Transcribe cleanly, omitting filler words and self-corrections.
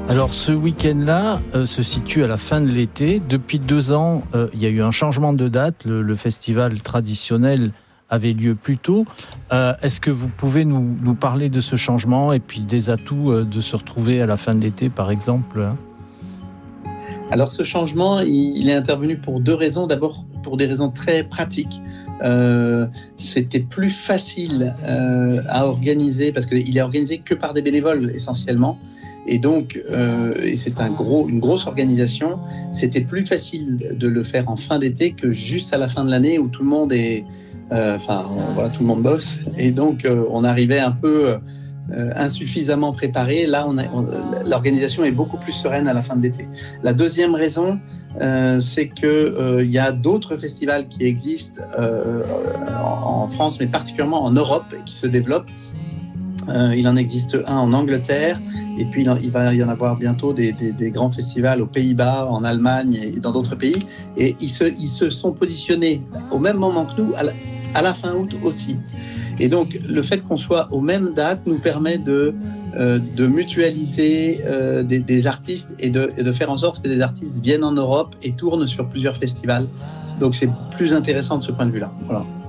Alors ce week-end-là se situe à la fin de l'été. Depuis 2 ans, il y a eu un changement de date. Le festival traditionnel avait lieu plus tôt. Est-ce que vous pouvez nous parler de ce changement et puis des atouts de se retrouver à la fin de l'été, par exemple ? Alors ce changement, il est intervenu pour 2 raisons. D'abord, pour des raisons très pratiques. C'était plus facile à organiser parce qu'il est organisé que par des bénévoles essentiellement. Et donc, et c'est une grosse organisation, c'était plus facile de le faire en fin d'été que juste à la fin de l'année où tout le monde est, tout le monde bosse. Et donc, on arrivait un peu insuffisamment préparé. Là, l'organisation est beaucoup plus sereine à la fin de l'été. La deuxième raison, c'est que y a d'autres festivals qui existent en France, mais particulièrement en Europe, et qui se développent. Il en existe un en Angleterre, et puis il va y en avoir bientôt des grands festivals aux Pays-Bas, en Allemagne et dans d'autres pays. Et ils se sont positionnés au même moment que nous, à la fin août aussi. Et donc, le fait qu'on soit aux mêmes dates nous permet de mutualiser des artistes et de faire en sorte que des artistes viennent en Europe et tournent sur plusieurs festivals. Donc, c'est plus intéressant de ce point de vue-là. Voilà.